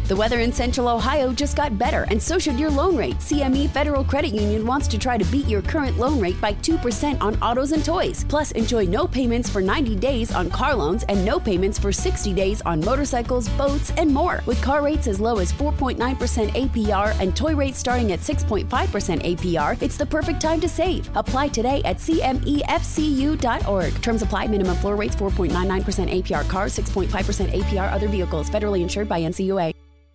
The weather in Central Ohio just got better, and so should your loan rate. CME Federal Credit Union wants to try to beat your current loan rate by 2% on autos and toys. Plus, enjoy no payments for 90 days on car loans and no payments for 60 days on motorcycles, boats, and more. With car rates as low as 4.9% APR and toy rates starting at 6.5% APR, it's the perfect time to save. Apply today at cmefcu.org. Terms apply. Minimum floor rates 4.99% APR cars, 6.5% APR other vehicles. Federally insured by NCUA.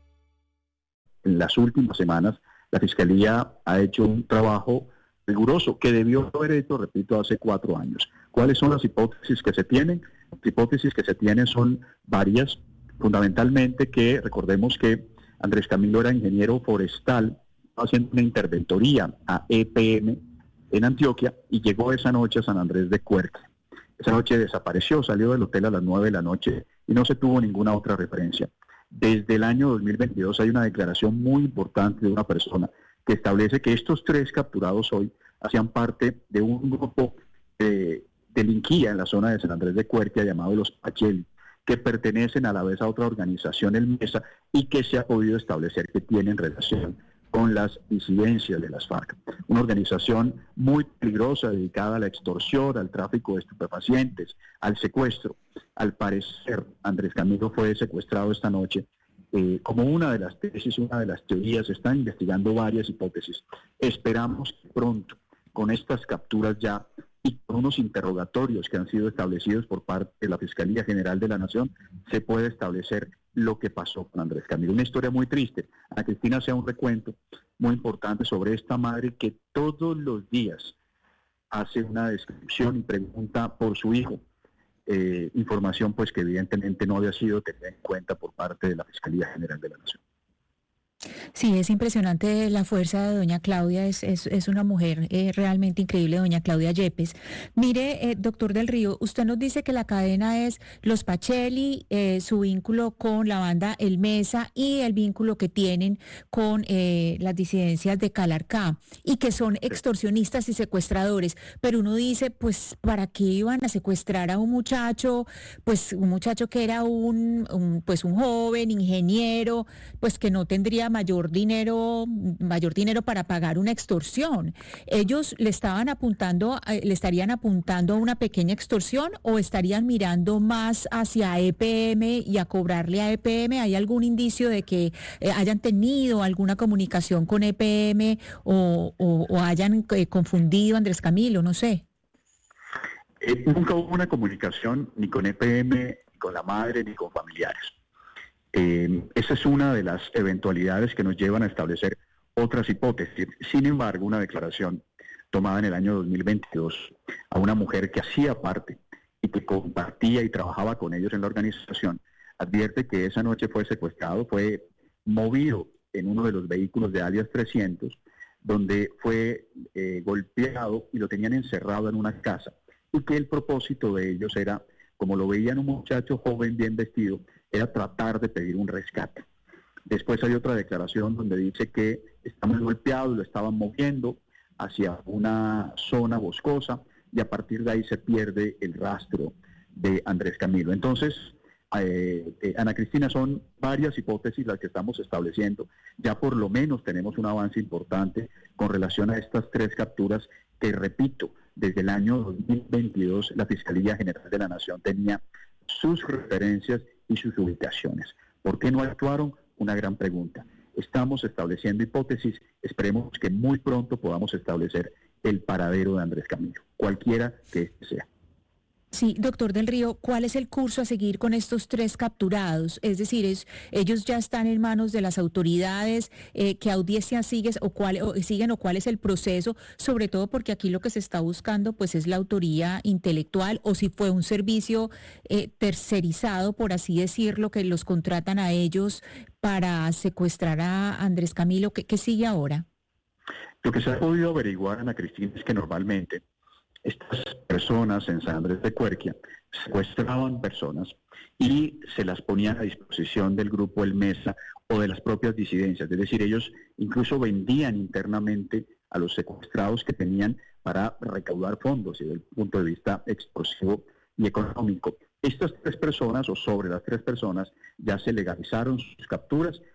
En las últimas semanas, la Fiscalía ha hecho un trabajo riguroso que debió haber hecho, repito, hace 4 años. ¿Cuáles son las hipótesis que se tienen? Las hipótesis que se tienen son varias, fundamentalmente que recordemos que Andrés Camilo era ingeniero forestal, haciendo una interventoría a EPM en Antioquia y llegó esa noche a San Andrés de Cuerca. Esa noche desapareció, salió del hotel a las 9 de la noche y no se tuvo ninguna otra referencia. Desde el año 2022 hay una declaración muy importante de una persona que establece que estos 3 capturados hoy hacían parte de un grupo que delinquía en la zona de San Andrés de Cuerca llamado Los Pacheli, que pertenecen a la vez a otra organización, el MESA, y que se ha podido establecer que tienen relación con las disidencias de las FARC. Una organización muy peligrosa dedicada a la extorsión, al tráfico de estupefacientes, al secuestro. Al parecer, Andrés Camilo fue secuestrado esta noche. Como una de las tesis, una de las teorías, se están investigando varias hipótesis. Esperamos que pronto, con estas capturas ya y con unos interrogatorios que han sido establecidos por parte de la Fiscalía General de la Nación, se puede establecer lo que pasó con Andrés Camilo. Una historia muy triste. Ana Cristina hace un recuento muy importante sobre esta madre que todos los días hace una descripción y pregunta por su hijo. Información pues que evidentemente no había sido tenida en cuenta por parte de la Fiscalía General de la Nación. Sí, es impresionante la fuerza de doña Claudia, es una mujer realmente increíble, doña Claudia Yepes. Mire, doctor del Río, usted nos dice que la cadena es Los Pacheli, su vínculo con la banda El Mesa y el vínculo que tienen con las disidencias de Calarcá y que son extorsionistas y secuestradores, pero uno dice, pues, ¿para qué iban a secuestrar a un muchacho? Pues un muchacho que era un joven ingeniero, pues que no tendría mayor dinero para pagar una extorsión. ¿Ellos le estarían apuntando a una pequeña extorsión o estarían mirando más hacia EPM y a cobrarle a EPM? ¿Hay algún indicio de que hayan tenido alguna comunicación con EPM o hayan confundido a Andrés Camilo? No sé. Nunca hubo una comunicación ni con EPM, ni con la madre, ni con familiares. Esa es una de las eventualidades que nos llevan a establecer otras hipótesis. Sin embargo, una declaración tomada en el año 2022 a una mujer que hacía parte y que compartía y trabajaba con ellos en la organización, advierte que esa noche fue secuestrado, fue movido en uno de los vehículos de alias 300, donde fue golpeado y lo tenían encerrado en una casa, y que el propósito de ellos era, como lo veían un muchacho joven bien vestido, era tratar de pedir un rescate. Después hay otra declaración donde dice que está muy golpeado y lo estaban moviendo hacia una zona boscosa y a partir de ahí se pierde el rastro de Andrés Camilo. Entonces, Ana Cristina, son varias hipótesis las que estamos estableciendo. Ya por lo menos tenemos un avance importante con relación a estas 3 capturas que, repito, desde el año 2022 la Fiscalía General de la Nación tenía sus referencias y sus ubicaciones. ¿Por qué no actuaron? Una gran pregunta. Estamos estableciendo hipótesis, esperemos que muy pronto podamos establecer el paradero de Andrés Camilo, cualquiera que este sea. Sí, doctor del Río, ¿cuál es el curso a seguir con estos 3 capturados? Es decir, ellos ya están en manos de las autoridades, ¿qué audiencia siguen o cuál es el proceso? Sobre todo porque aquí lo que se está buscando pues es la autoría intelectual o si fue un servicio tercerizado, por así decirlo, que los contratan a ellos para secuestrar a Andrés Camilo. ¿Qué sigue ahora? Lo que se ha podido averiguar, Ana Cristina, es que normalmente estas personas en San Andrés de Cuerquia secuestraban personas y se las ponían a disposición del grupo El Mesa o de las propias disidencias. Es decir, ellos incluso vendían internamente a los secuestrados que tenían para recaudar fondos desde el punto de vista extorsivo y económico. Estas 3 personas, o sobre las 3 personas, ya se legalizaron sus capturas